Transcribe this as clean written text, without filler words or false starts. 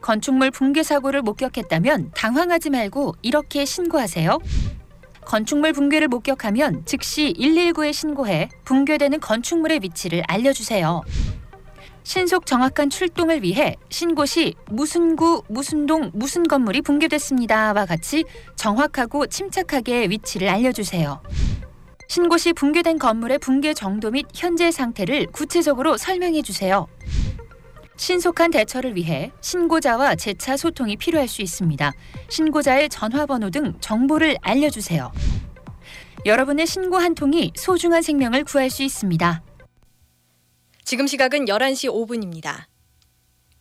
건축물 붕괴 사고를 목격했다면 당황하지 말고 이렇게 신고하세요. 건축물 붕괴를 목격하면 즉시 119에 신고해 붕괴되는 건축물의 위치를 알려주세요. 신속 정확한 출동을 위해 신고 시 무슨 구, 무슨 동, 무슨 건물이 붕괴됐습니다와 같이 정확하고 침착하게 위치를 알려주세요. 신고 시 붕괴된 건물의 붕괴 정도 및 현재 상태를 구체적으로 설명해 주세요. 신속한 대처를 위해 신고자와 재차 소통이 필요할 수 있습니다. 신고자의 전화번호 등 정보를 알려주세요. 여러분의 신고 한 통이 소중한 생명을 구할 수 있습니다. 지금 시각은 11시 5분입니다.